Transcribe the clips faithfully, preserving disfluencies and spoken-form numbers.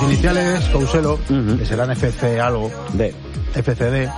Tus iniciales, Couselo, uh-huh. que serán F C algo, D. F C D,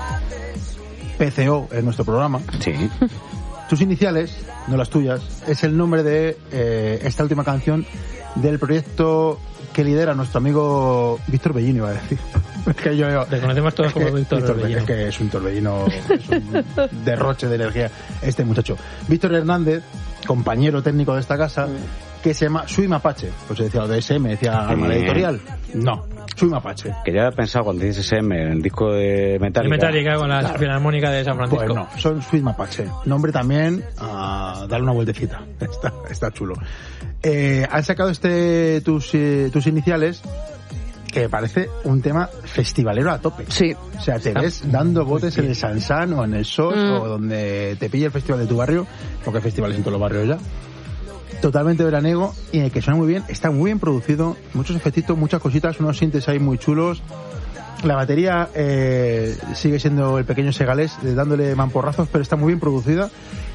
P C O en nuestro programa. Sí. Tus iniciales, no las tuyas, es el nombre de eh, esta última canción del proyecto que lidera nuestro amigo Víctor Bellino, iba a decir. Es que yo, Le conocemos todos como Víctor, Víctor Bellino. Es que es un torbellino, es un derroche de energía este muchacho. Víctor Hernández, compañero técnico de esta casa, que se llama Sui Mapache. Pues decía lo de S M, decía Alma la editorial. No, Sui Mapache. Que ya he pensado cuando dices S M en el disco de Metallica. Metallica con la Claro. Filarmónica de San Francisco. Pues no, son Sui Mapache. Nombre también, a darle una vueltecita. Está, está chulo. Eh, han sacado este tus, eh, tus iniciales, que me parece un tema festivalero a tope. Sí. O sea, te ves dando botes en el Sansan o en el S O S mm. o donde te pilla el festival de tu barrio, porque hay festivales en todos los barrios ya. Totalmente veraniego y en el que suena muy bien, está muy bien producido, muchos efectitos, muchas cositas, unos sintes ahí muy chulos. La batería eh, sigue siendo el pequeño Segalés, eh, dándole mamporrazos, pero está muy bien producida.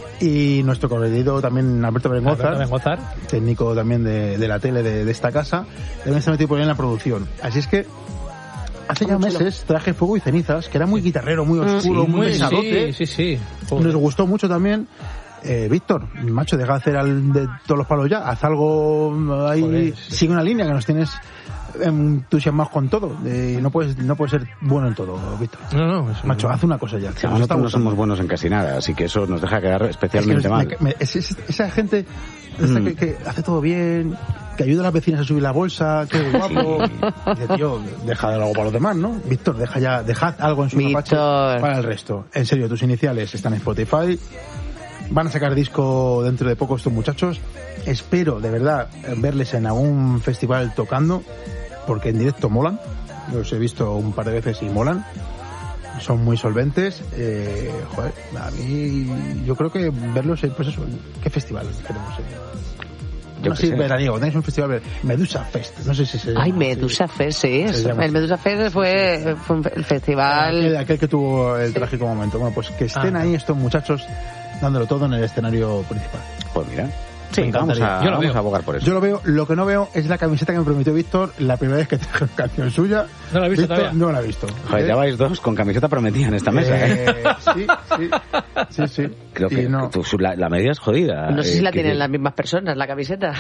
Y nuestro corredito también, Alberto Berengozar, técnico también de, de la tele de, de esta casa, también está metido por ahí en la producción. Así es que hace ya meses traje Fuego y Cenizas, que era muy guitarrero, muy oscuro, sí, muy pesadote. Sí, sí, sí. Nos gustó mucho también. Eh, Víctor, macho, deja de hacer al de todos los palos ya, haz algo ahí, Joder, sí. Sigue una línea que nos tienes entusiasmados con todo. Eh, no puedes no puedes ser bueno en todo, Víctor. No, no, eso macho, no. haz una cosa ya. Sí, nosotros no somos buenos en casi nada, así que eso nos deja quedar especialmente es que mal. Me, me, es, es, esa gente esta mm. que, que hace todo bien, que ayuda a las vecinas a subir la bolsa, qué guapo. Sí. Dice, tío, deja algo para los demás, ¿no? Víctor, deja ya, dejad algo en su mapache para el resto. En serio, tus iniciales están en Spotify. Van a sacar disco dentro de poco estos muchachos. Espero, de verdad, verles en algún festival tocando, porque en directo molan. Los he visto un par de veces y molan. Son muy solventes. Eh, joder, a mí yo creo que verlos en, pues eso, ¿qué festival queremos? Yo no sé, veraniego, tenéis un festival, Medusa Fest, no sé si se llama. Ay, Medusa sí. Fest, sí. El Medusa Fest fue, fue el festival... Aquel, aquel que tuvo el trágico sí. momento. Bueno, pues que estén ah. ahí estos muchachos dándolo todo en el escenario principal. Pues mira, sí, vamos, a, yo lo vamos veo. a abogar por eso. Yo lo veo, lo que no veo es la camiseta que me prometió Víctor la primera vez que traje una canción suya. ¿No la he visto Víctor, todavía? No la he visto. Joder, ¿eh? ya vais dos con camiseta prometida en esta mesa, ¿eh? eh sí, sí, sí, sí. Creo que no. tu, la, la medida es jodida. No sé si eh, la que, tienen que... las mismas personas, la camiseta.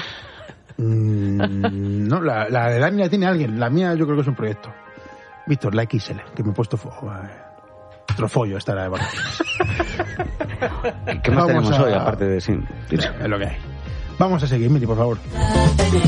Mm, no, la, la de Dani la tiene alguien, la mía yo creo que es un proyecto. Víctor, la X L, que me he puesto fuego. Trofollo esta era de vacaciones. ¿Qué más Vamos tenemos a... hoy, aparte de sí? Es lo que hay. Vamos a seguir, Miri, por favor.